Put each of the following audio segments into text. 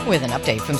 With an update from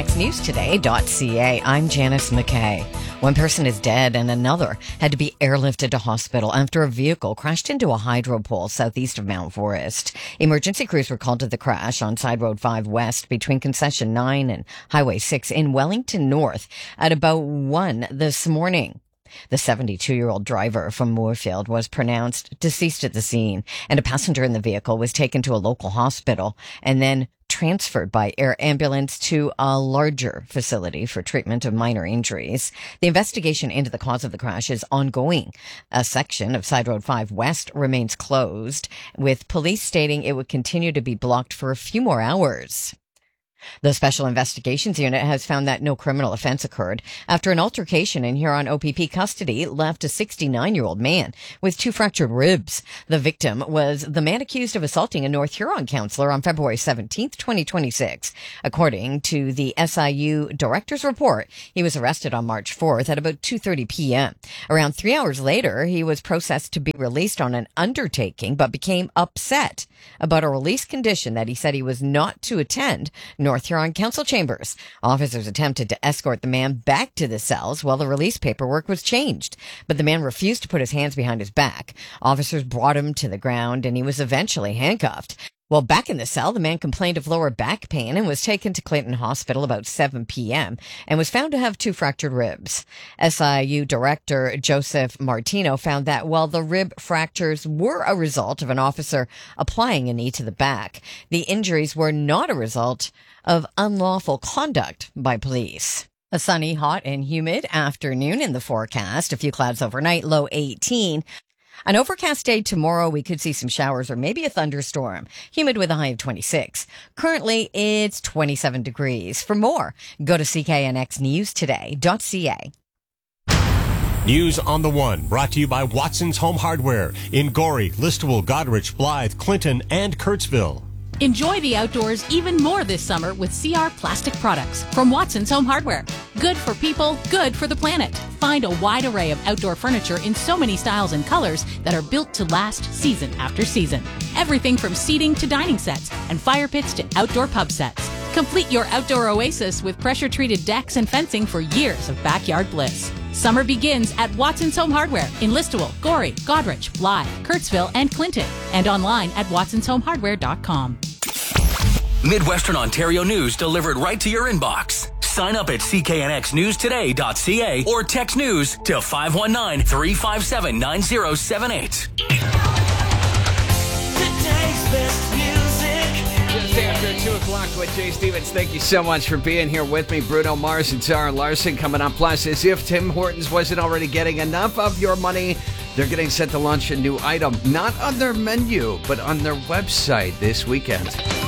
CKNXNewsToday.ca, I'm Janice McKay. One person is dead and another had to be airlifted to hospital after a vehicle crashed into a hydro pole southeast of Mount Forest. Emergency crews were called to the crash on Side Road 5 West between Concession 9 and Highway 6 in Wellington North at about 1 this morning. The 72-year-old driver from Moorfield was pronounced deceased at the scene, and a passenger in the vehicle was taken to a local hospital and then transferred by air ambulance to a larger facility for treatment of minor injuries. The investigation into the cause of the crash is ongoing. A section of Side Road 5 West remains closed, with police stating it would continue to be blocked for a few more hours. The Special Investigations Unit has found that no criminal offense occurred after an altercation in Huron OPP custody left a 69-year-old man with 2 fractured ribs. The victim was the man accused of assaulting a North Huron councillor on February 17, 2026. According to the SIU director's report, he was arrested on March 4th at about 2:30 p.m. Around 3 hours later, he was processed to be released on an undertaking, but became upset about a release condition that he said he was not to attend North Huron Council chambers. Officers attempted to escort the man back to the cells while the release paperwork was changed, but the man refused to put his hands behind his back. Officers brought him to the ground and he was eventually handcuffed. While back in the cell, the man complained of lower back pain and was taken to Clinton Hospital about 7 p.m. and was found to have 2 fractured ribs. SIU Director Joseph Martino found that while the rib fractures were a result of an officer applying a knee to the back, the injuries were not a result of unlawful conduct by police. A sunny, hot, and humid afternoon in the forecast. A few clouds overnight, low 18. An overcast day tomorrow, we could see some showers or maybe a thunderstorm. Humid with a high of 26. Currently, it's 27 degrees. For more, go to CKNXNewsToday.ca. News on the One, brought to you by Watson's Home Hardware in Gorey, Listowel, Goderich, Blythe, Clinton, and Kurtzville. Enjoy the outdoors even more this summer with CR Plastic Products from Watson's Home Hardware. Good for people, good for the planet. Find a wide array of outdoor furniture in so many styles and colors that are built to last season after season. Everything from seating to dining sets and fire pits to outdoor pub sets. Complete your outdoor oasis with pressure-treated decks and fencing for years of backyard bliss. Summer begins at Watson's Home Hardware in Listowel, Gorey, Goderich, Blythe, Kurtzville, and Clinton, and online at watsonshomehardware.com. Midwestern Ontario news delivered right to your inbox. Sign up at CKNXNewsToday.ca or text news to 519-357-9078. Today's best music. Just after 2 o'clock with Jay Stevens. Thank you so much for being here with me. Bruno Mars and Zara Larson coming up. Plus, as if Tim Hortons wasn't already getting enough of your money, they're getting set to launch a new item, not on their menu, but on their website this weekend.